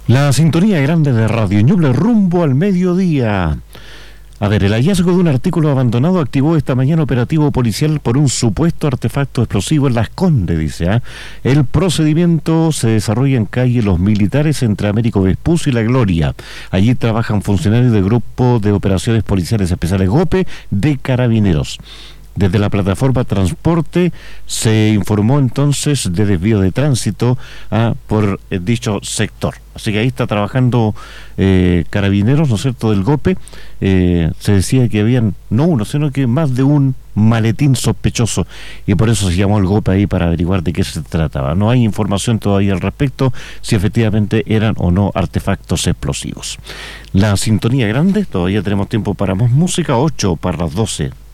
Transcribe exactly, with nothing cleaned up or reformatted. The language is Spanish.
La sintonía grande de Radio Ñuble rumbo al mediodía. A ver, el hallazgo de un artículo abandonado activó esta mañana operativo policial por un supuesto artefacto explosivo en Las Condes, dice. ¿eh? El procedimiento se desarrolla en calle Los Militares entre Américo Vespucio y La Gloria. Allí trabajan funcionarios del Grupo de Operaciones Policiales Especiales GOPE de Carabineros. Desde la plataforma Transporte se informó entonces de desvío de tránsito ah, por eh, dicho sector. Así que ahí está trabajando eh, Carabineros, ¿no es cierto?, del GOPE. Eh, se decía que habían, no uno, sino que más de un maletín sospechoso, y por eso se llamó el GOPE ahí para averiguar de qué se trataba. No hay información todavía al respecto si efectivamente eran o no artefactos explosivos. La sintonía grande, todavía tenemos tiempo para más música, ocho para las doce.